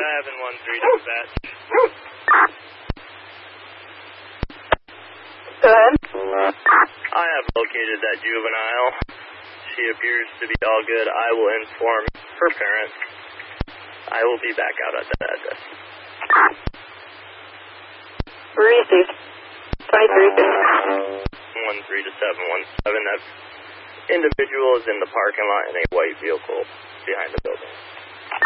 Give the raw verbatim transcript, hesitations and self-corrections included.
seven one three dispatch. Go ahead. I have located that juvenile. She appears to be all good. I will inform her parents. I will be back out at that address. Received. twenty-three fifty. one three to seven one seven. That individual is in the parking lot in a white vehicle behind the building.